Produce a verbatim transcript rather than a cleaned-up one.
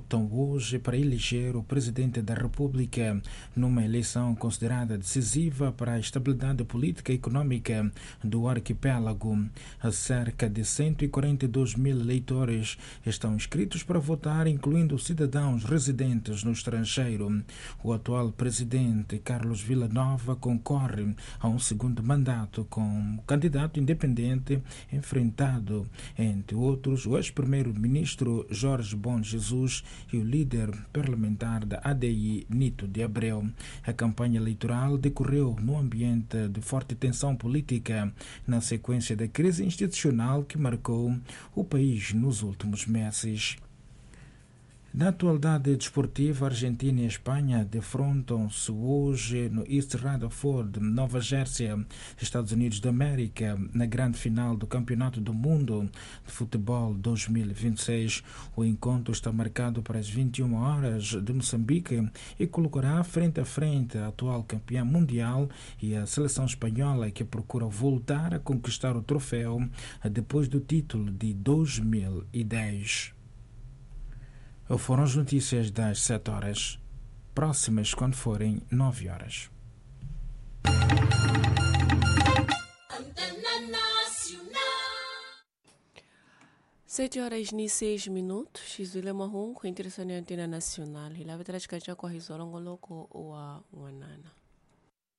votam hoje para eleger o presidente da República numa eleição considerada decisiva para a estabilidade política e econômica do arquipélago. Cerca de cento e quarenta e dois mil eleitores estão inscritos para votar, incluindo cidadãos residentes no estrangeiro. O atual presidente Carlos Villanova concorre a um segundo mandato como candidato independente, enfrentado, entre outros, o ex-primeiro-ministro Jorge Bom Jesus e o líder parlamentar da A D I, Nito de Abreu. A campanha eleitoral decorreu num ambiente de forte tensão política, na sequência da crise institucional que marcou o país nos últimos meses. Na atualidade desportiva, a Argentina e a Espanha defrontam-se hoje no East Rutherford, Nova Jersey, Estados Unidos da América, na grande final do Campeonato do Mundo de Futebol dois mil e vinte e seis. O encontro está marcado para as vinte e uma horas de Moçambique e colocará frente a frente a atual campeã mundial e a seleção espanhola, que procura voltar a conquistar o troféu depois do título de dois mil e dez. Foram as notícias das sete horas. Próximas quando forem nove horas. sete horas e seis minutos. Xizule Mahun com interessante antena nacional. E lá vai trazer com a Rizolongo Loco ou a Wanana.